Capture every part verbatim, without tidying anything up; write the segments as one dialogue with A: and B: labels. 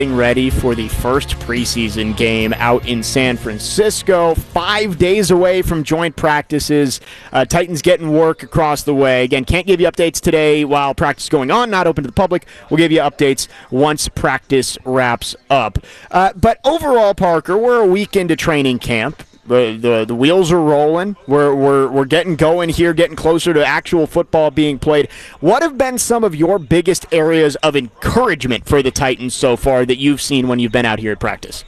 A: ready for the first preseason game out in San Francisco. Five days away from joint practices. Uh, Titans getting work across the way. Again, can't give you updates today while practice is going on, not open to the public. We'll give you updates once practice wraps up. Uh, but overall, Parker, we're a week into training camp. The, the the wheels are rolling. We're, we're we're getting going here, getting closer to actual football being played. What have been some of your biggest areas of encouragement for the Titans so far that you've seen when you've been out here at practice?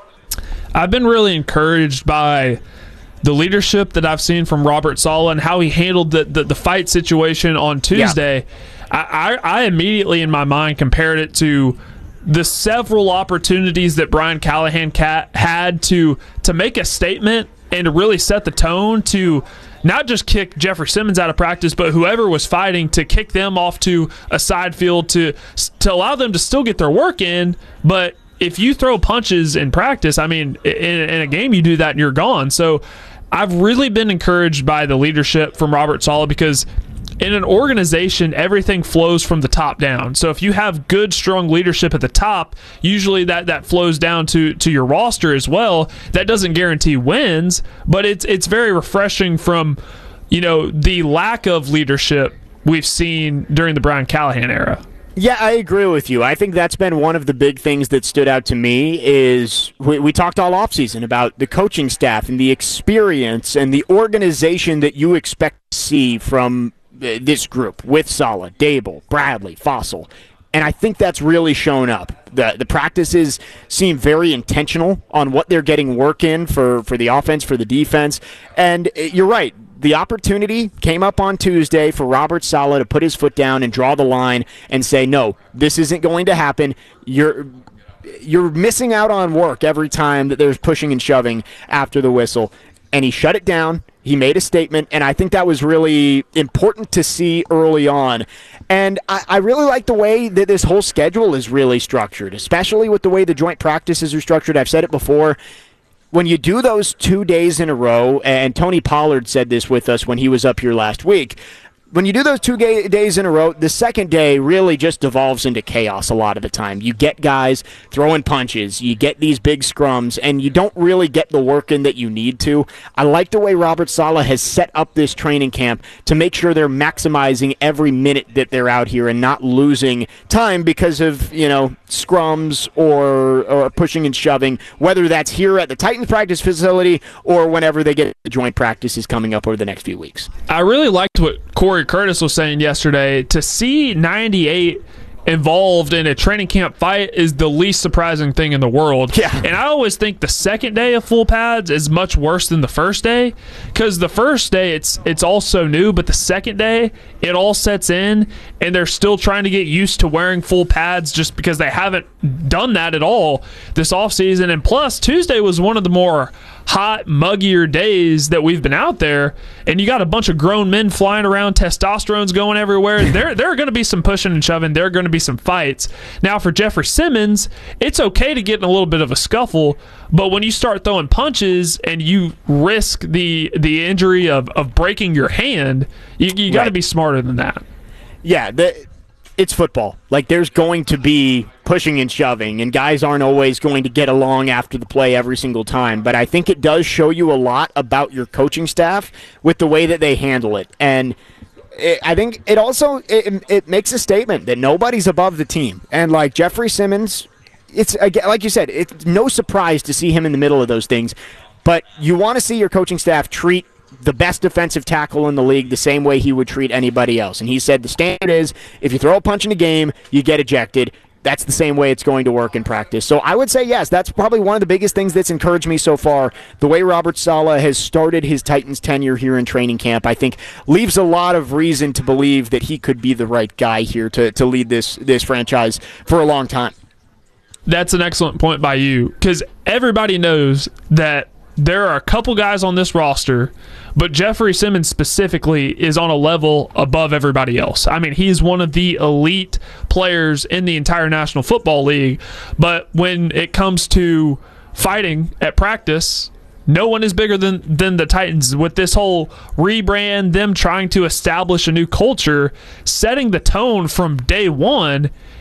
B: I've been really encouraged by the leadership that I've seen from Robert Saleh and how he handled the, the, the fight situation on Tuesday. Yeah. I, I, I immediately in my mind compared it to the several opportunities that Brian Callahan had to to make a statement and to really set the tone to not just kick Jeffrey Simmons out of practice, but whoever was fighting to kick them off to a side field to to allow them to still get their work in. But if you throw punches in practice, I mean, in, in a game you do that and you're gone. So I've really been encouraged by the leadership from Robert Saleh because in an organization, everything flows from the top down. So if you have good, strong leadership at the top, usually that, that flows down to, to your roster as well. That doesn't guarantee wins, but it's it's very refreshing from, you know, the lack of leadership we've seen during the Brian Callahan era.
A: Yeah, I agree with you. I think that's been one of the big things that stood out to me is we, we talked all offseason about the coaching staff and the experience and the organization that you expect to see from this group with Saleh, Dable, Bradley, Fossil. And I think that's really shown up. The the practices seem very intentional on what they're getting work in for, for the offense, for the defense. And you're right. The opportunity came up on Tuesday for Robert Saleh to put his foot down and draw the line and say, no, this isn't going to happen. You're you're missing out on work every time that there's pushing and shoving after the whistle. And he shut it down. He made a statement, and I think that was really important to see early on. And I, I really like the way that this whole schedule is really structured, especially with the way the joint practices are structured. I've said it before. When you do those two days in a row, and Tony Pollard said this with us when he was up here last week, when you do those two ga- days in a row, the second day really just devolves into chaos a lot of the time. You get guys throwing punches, you get these big scrums, and you don't really get the work in that you need to. I like the way Robert Saleh has set up this training camp to make sure they're maximizing every minute that they're out here and not losing time because of, you know, scrums or, or pushing and shoving, whether that's here at the Titans practice facility or whenever they get the joint practices coming up over the next few weeks.
B: I really liked what Corey Curtis was saying yesterday. To see ninety-eight involved in a training camp fight is the least surprising thing in the world.
A: Yeah.
B: And I always think the second day of full pads is much worse than the first day because the first day it's it's all so new, but the second day it all sets in and they're still trying to get used to wearing full pads just because they haven't done that at all this offseason. And plus, Tuesday was one of the more hot, muggier days that we've been out there, and you got a bunch of grown men flying around, testosterone's going everywhere. There, there are going to be some pushing and shoving. There are going to be some fights. Now, for Jeffrey Simmons, it's okay to get in a little bit of a scuffle, but when you start throwing punches and you risk the the injury of, of breaking your hand, you, you got to right. be smarter than that.
A: Yeah, the, it's football. Like, there's going to be pushing and shoving, and guys aren't always going to get along after the play every single time. But I think it does show you a lot about your coaching staff with the way that they handle it. And it, I think it also it, it makes a statement that nobody's above the team. And like Jeffrey Simmons, it's like you said, it's no surprise to see him in the middle of those things. But you want to see your coaching staff treat the best defensive tackle in the league the same way he would treat anybody else. And he said the standard is if you throw a punch in a game, you get ejected. That's the same way it's going to work in practice. So I would say, yes, that's probably one of the biggest things that's encouraged me so far. The way Robert Saleh has started his Titans tenure here in training camp, I think, leaves a lot of reason to believe that he could be the right guy here to, to lead this, this franchise for a long time.
B: That's an excellent point by you, because everybody knows that there are a couple guys on this roster, but Jeffrey Simmons specifically is on a level above everybody else. I mean, he's one of the elite players in the entire National Football League, but when it comes to fighting at practice, no one is bigger than, than the Titans. With this whole rebrand, them trying to establish a new culture, setting the tone from day one,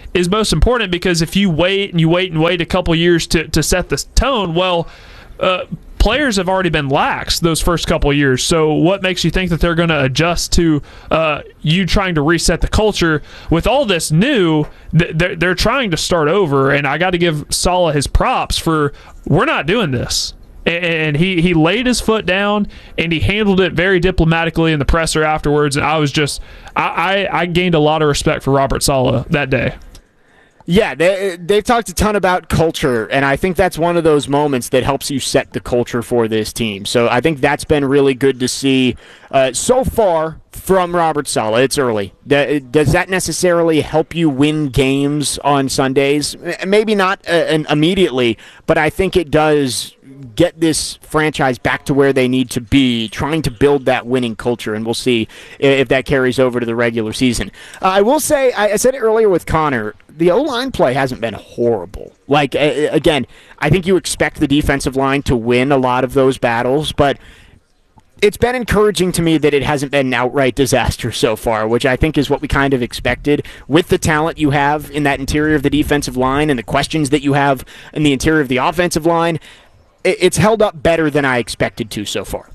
B: is most important, because if you wait and you wait and wait a couple years to, to set the tone, well, uh, players have already been lax those first couple of years. So what makes you think that they're going to adjust to uh, you trying to reset the culture? With all this new, they're, they're trying to start over, and I got to give Saleh his props for, we're not doing this. And he, he laid his foot down, and he handled it very diplomatically in the presser afterwards. And I was just, I, I, I gained a lot of respect for Robert Saleh that day.
A: Yeah, they, they've talked a ton about culture, and I think that's one of those moments that helps you set the culture for this team. So I think that's been really good to see uh, so far from Robert Saleh. It's early. Does that necessarily help you win games on Sundays? Maybe not uh, immediately, but I think it does get this franchise back to where they need to be, trying to build that winning culture, and we'll see if that carries over to the regular season. Uh, I will say, I said it earlier with Connor, the O-line play hasn't been horrible. Like, uh, again, I think you expect the defensive line to win a lot of those battles, but it's been encouraging to me that it hasn't been an outright disaster so far, which I think is what we kind of expected. With the talent you have in that interior of the defensive line and the questions that you have in the interior of the offensive line, it's held up better than I expected to so far.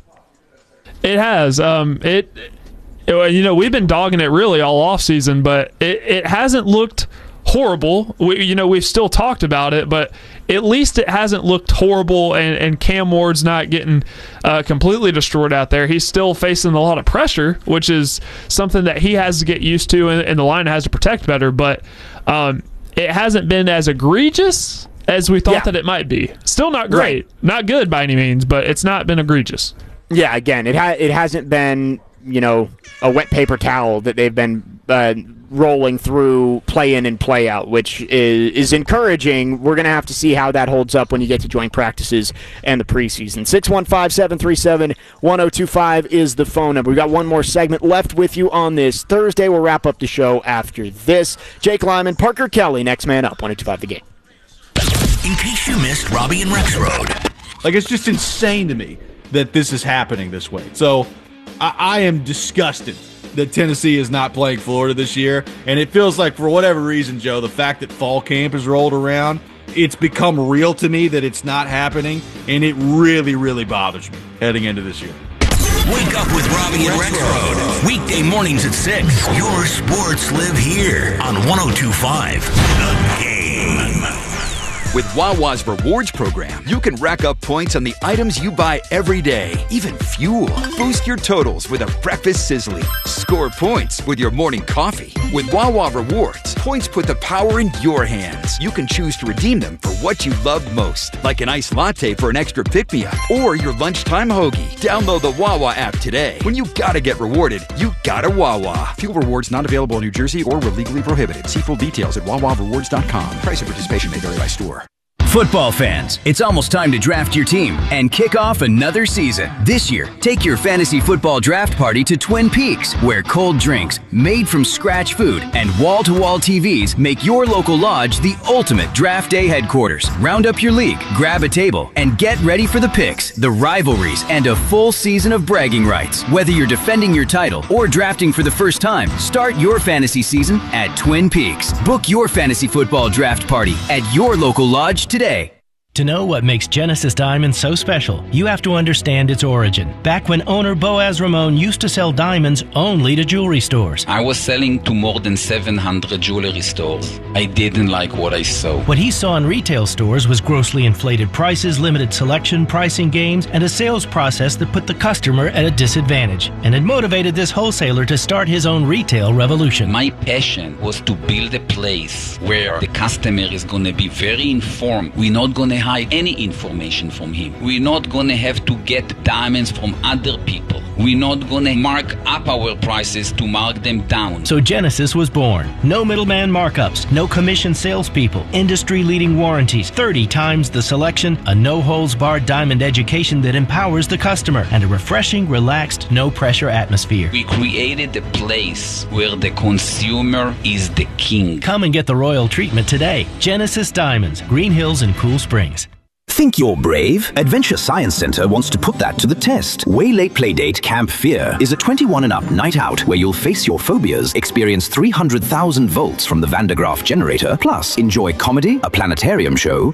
B: It has. Um, it, it, you know, we've been dogging it really all offseason, but it, it hasn't looked horrible. We, you know, we've still talked about it, but at least it hasn't looked horrible, and, and Cam Ward's not getting uh, completely destroyed out there. He's still facing a lot of pressure, which is something that he has to get used to, and, and the line has to protect better, but um, it hasn't been as egregious as we thought yeah. that it might be. Still not great. Right. Not good by any means, but it's not been egregious.
A: Yeah, again, it, ha- it hasn't been, you know, a wet paper towel that they've been uh, rolling through play in and play out, which is, is encouraging. We're going to have to see how that holds up when you get to joint practices and the preseason. six one five, seven three seven, one oh two five is the phone number. We've got one more segment left with you on this Thursday. We'll wrap up the show after this. Jake Lyman, Parker Kelly, next man up, one oh two five The Game.
C: In case you missed Robbie and Rex Road.
D: Like, it's just insane to me that this is happening this way. So I, I am disgusted that Tennessee is not playing Florida this year. And it feels like, for whatever reason, Joe, the fact that fall camp has rolled around, it's become real to me that it's not happening. And it really, really bothers me heading into this year.
C: Wake up with Robbie and Rex Road. Weekday mornings at six. Your sports live here on one oh two five The Game.
E: With Wawa's Rewards program, you can rack up points on the items you buy every day, even fuel. Boost your totals with a breakfast sizzly. Score points with your morning coffee. With Wawa Rewards, points put the power in your hands. You can choose to redeem them for what you love most, like an iced latte for an extra pick-me-up or your lunchtime hoagie. Download the Wawa app today. When you gotta get rewarded, you gotta Wawa. Fuel rewards not available in New Jersey or were legally prohibited. See full details at wawa rewards dot com. Price and participation may vary by store.
F: Football fans, it's almost time to draft your team and kick off another season. This year, take your fantasy football draft party to Twin Peaks, where cold drinks, made from scratch food, and wall-to-wall T Vs make your local lodge the ultimate draft day headquarters. Round up your league, grab a table, and get ready for the picks, the rivalries, and a full season of bragging rights. Whether you're defending your title or drafting for the first time, start your fantasy season at Twin Peaks. Book your fantasy football draft party at your local lodge today.
G: To know what makes Genesis Diamonds so special, you have to understand its origin. Back when owner Boaz Ramon used to sell diamonds only to jewelry stores.
H: I was selling to more than seven hundred jewelry stores. I didn't like what I saw.
G: What he saw in retail stores was grossly inflated prices, limited selection, pricing games, and a sales process that put the customer at a disadvantage. And it motivated this wholesaler to start his own retail revolution.
H: My passion was to build a place where the customer is going to be very informed. We're not going to hide any information from him. We're not going to have to get diamonds from other people. We're not going to mark up our prices to mark them down.
G: So Genesis was born. No middleman markups, no commission salespeople, industry-leading warranties, thirty times the selection, a no-holds-barred diamond education that empowers the customer, and a refreshing, relaxed, no-pressure atmosphere.
H: We created a place where the consumer is the king.
G: Come and get the royal treatment today. Genesis Diamonds, Green Hills and Cool Springs.
I: Think you're brave? Adventure Science Center wants to put that to the test. Way Late Playdate Camp Fear is a twenty-one and up night out where you'll face your phobias, experience three hundred thousand volts from the Van de Graaff generator, plus enjoy comedy, a planetarium show,